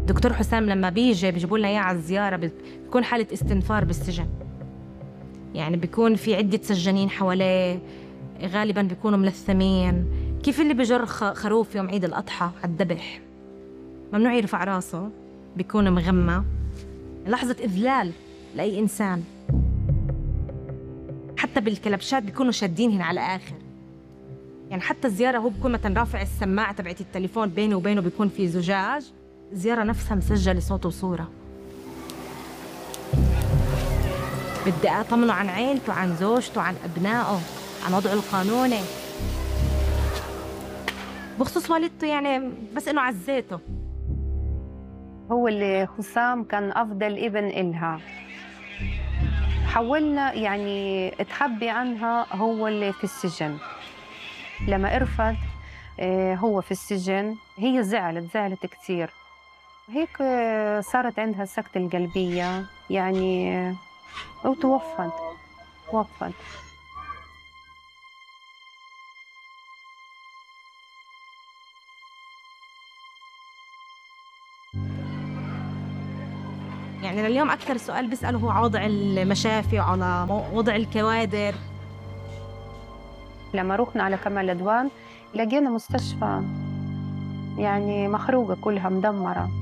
دكتور حسام لما بيجيبوا لنا اياه على الزياره بتكون حاله استنفار بالسجن. يعني بيكون في عده سجانين حواليه، غالبا بيكونوا ملثمين، كيف اللي بجر خروف يوم عيد الاضحى على الذبح ممنوع يرفع راسه، بيكون مغمى. لحظه اذلال لاي انسان. حتى بالكلبشات بيكونوا شادينهن على اخر. يعني حتى الزياره هو بيكون مثلا رافع السماعه تبعت التليفون، بينه وبينه بيكون في زجاج، الزياره نفسها مسجله صوت وصوره. بدي اطمنه عن عيلته، عن زوجته، عن ابنائه، عن وضعه القانوني، بخصوص والدته يعني بس انه عزيته. هو اللي حسام كان أفضل ابن إلها. حاولنا يعني تخبي عنها هو اللي في السجن. لما عرفت هو في السجن هي زعلت كتير. هيك صارت عندها السكتة القلبية يعني، وتوفت. يعني لليوم اكثر سؤال بيساله هو على وضع المشافي وعلى وضع الكوادر. لما رحنا على كمال أدوان لقينا مستشفى يعني مخروقة كلها مدمرة.